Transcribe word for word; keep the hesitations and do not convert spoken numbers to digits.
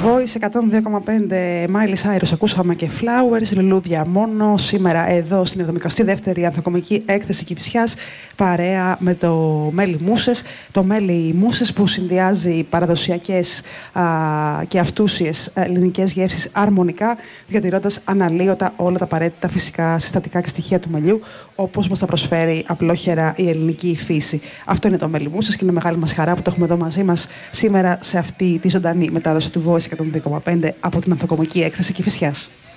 Voice εκατόν δύο κόμμα πέντε, Miley Cyrus, ακούσαμε και Flowers, λουλούδια μόνο. Σήμερα εδώ στην εβδομηκοστή δεύτερη ανθοκομική έκθεση Κηφισιάς, παρέα με το Μέλι Μούσες. Το Μέλι Μούσες που συνδυάζει παραδοσιακές α, και αυτούσιες ελληνικές γεύσεις αρμονικά, διατηρώντας αναλύωτα όλα τα απαραίτητα φυσικά συστατικά και στοιχεία του μελιού, όπως μας τα προσφέρει απλόχερα η ελληνική φύση. Αυτό είναι το Μέλι Μούσες και είναι μεγάλη μας χαρά που το έχουμε εδώ μαζί μας σήμερα σε αυτή τη ζωντανή μετάδοση του Voice εκατόν δύο κόμμα πέντε από την ανθοκομική έκθεση Κηφισιάς.